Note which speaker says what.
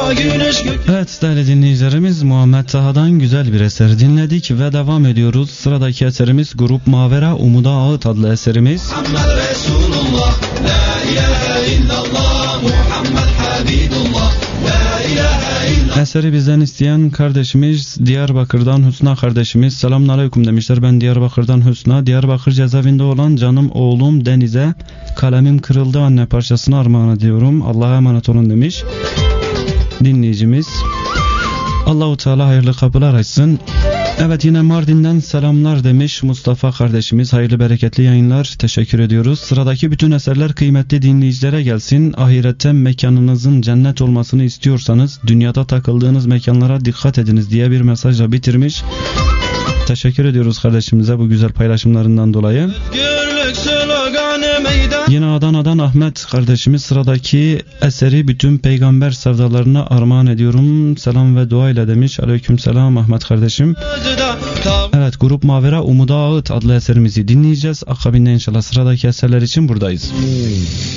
Speaker 1: Evet değerli dinleyicilerimiz, Muhammed Taha'dan güzel bir eser dinledik ve devam ediyoruz. Sıradaki eserimiz Grup Mavera Umuda Ağıt adlı eserimiz. Eseri bizden isteyen kardeşimiz Diyarbakır'dan Hüsna kardeşimiz. Selamünaleyküm demişler. Ben Diyarbakır'dan Hüsna. Diyarbakır cezaevinde olan canım oğlum Deniz'e kalemim kırıldı anne parçasını armağan ediyorum. Allah'a emanet olun demiş dinleyicimiz. Allahu Teala hayırlı kapılar açsın. Evet, yine Mardin'den selamlar demiş Mustafa kardeşimiz. Hayırlı bereketli yayınlar. Teşekkür ediyoruz. Sıradaki bütün eserler kıymetli dinleyicilere gelsin. Ahirette mekanınızın cennet olmasını istiyorsanız dünyada takıldığınız mekanlara dikkat ediniz diye bir mesajla bitirmiş. Teşekkür ediyoruz kardeşimize bu güzel paylaşımlarından dolayı. Yine Adana'dan Ahmet kardeşimiz, sıradaki eseri bütün peygamber sevdalarına armağan ediyorum. Selam ve dua ile demiş. Aleykümselam Ahmet kardeşim. Evet, Grup Mavera Umuda Ağıt adlı eserimizi dinleyeceğiz. Akabinde inşallah sıradaki eserler için buradayız.